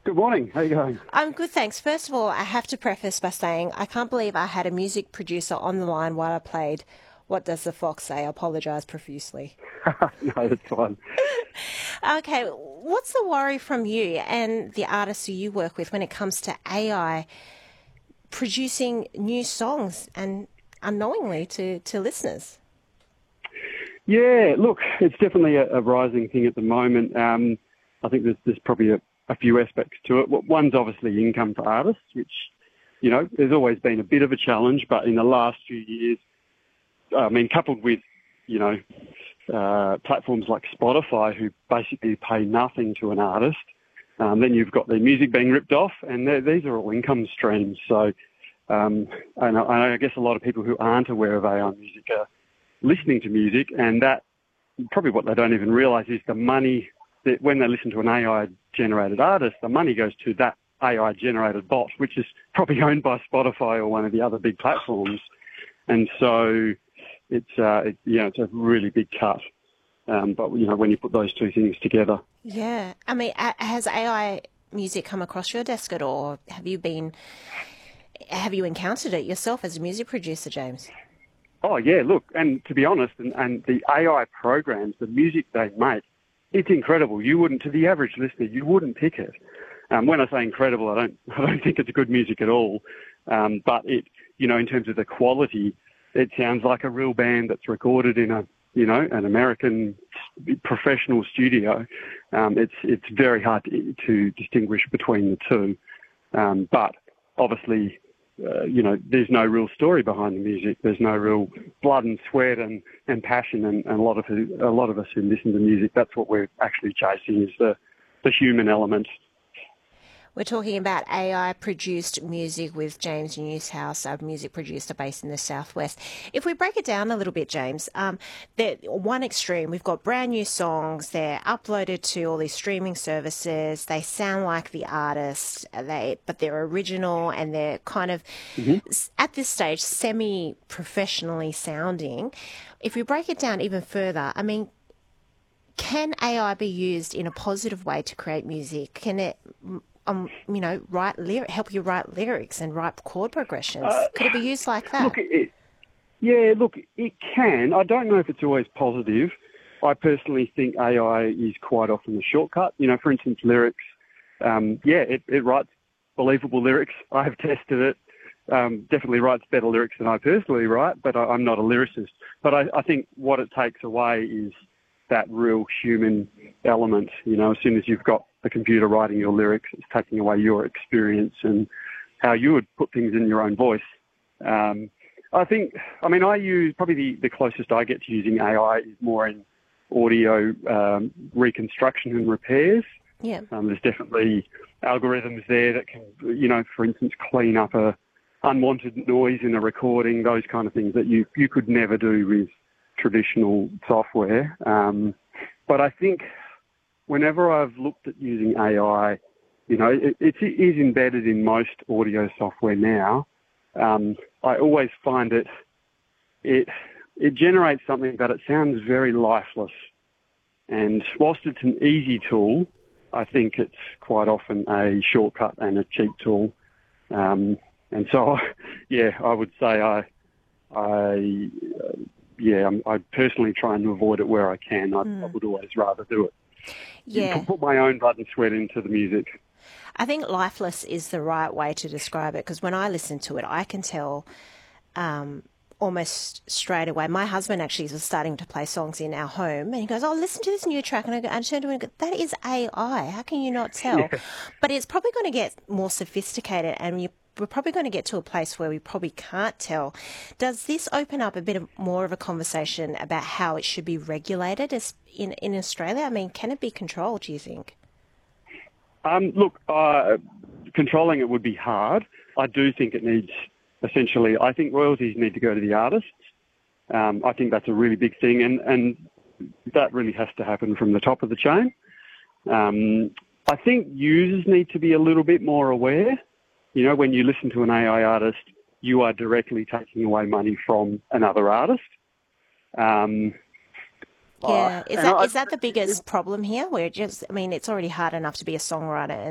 Good morning. How you going? I'm good, thanks. First of all, I have to preface by saying I can't believe I had a music producer on the line while I played What Does the Fox Say? I apologise profusely. No, that's fine. Okay, what's the worry from you and the artists who you work with when it comes to AI producing new songs and unknowingly to listeners? Yeah, look, it's definitely a rising thing at the moment. I think there's probably a few aspects to it. One's obviously income for artists, which, there's always been a bit of a challenge, but in the last few years, coupled with, you know, platforms like Spotify who basically pay nothing to an artist, then you've got their music being ripped off, and these are all income streams. So, and I guess a lot of people who aren't aware of AI music are listening to music, and that probably what they don't even realise is the money that when they listen to an AI-generated artist, the money goes to that AI-generated bot, which is probably owned by Spotify or one of the other big platforms. And so it's a really big cut. But when you put those two things together. Yeah, I mean, has AI music come across your desk at all? Have you encountered it yourself as a music producer, James? Oh, yeah, look, and to be honest, and the AI programs, the music they make, it's incredible. To the average listener, you wouldn't pick it. When I say incredible, I don't think it's good music at all. But in terms of the quality, it sounds like a real band that's recorded in an American professional studio. It's very hard to distinguish between the two. But obviously, there's no real story behind the music. There's no real blood and sweat and passion. And a lot of us who listen to music, that's what we're actually chasing is the human element. We're talking about AI-produced music with James Newshouse, a music producer based in the Southwest. If we break it down a little bit, James, one extreme, we've got brand new songs. They're uploaded to all these streaming services. They sound like the artist, but they're original and they're kind of, at this stage, semi-professionally sounding. If we break it down even further, I mean, can AI be used in a positive way to create music? Can it help you write lyrics and write chord progressions? Could it be used like that? It can. I don't know if it's always positive. I personally think AI is quite often a shortcut. For instance, lyrics. It writes believable lyrics. I have tested it. Definitely writes better lyrics than I personally write, but I'm not a lyricist. But I think what it takes away is that real human element. As soon as you've got the computer writing your lyrics, it's taking away your experience and how you would put things in your own voice. I use probably the closest I get to using AI is more in audio reconstruction and repairs. Yeah. There's definitely algorithms there that can, for instance, clean up a unwanted noise in a recording, those kind of things that you could never do with traditional software. But I think whenever I've looked at using AI, it is embedded in most audio software now. I always find it generates something, but it sounds very lifeless. And whilst it's an easy tool, I think it's quite often a shortcut and a cheap tool. And so, I would say I personally try and avoid it where I can. I would always rather do it. Yeah. Put my own blood and sweat into the music. I think lifeless is the right way to describe it because when I listen to it, I can tell almost straight away. My husband actually was starting to play songs in our home and he goes, "Oh, listen to this new track." And I turned to him and go, "That is AI. How can you not tell?" Yeah. But it's probably going to get more sophisticated and we're probably going to get to a place where we probably can't tell. Does this open up a bit more of a conversation about how it should be regulated in Australia? I mean, can it be controlled, do you think? Controlling it would be hard. I do think it needs, I think royalties need to go to the artists. I think that's a really big thing, and that really has to happen from the top of the chain. I think users need to be a little bit more aware. When you listen to an AI artist, you are directly taking away money from another artist. Is that the biggest problem here? It's already hard enough to be a songwriter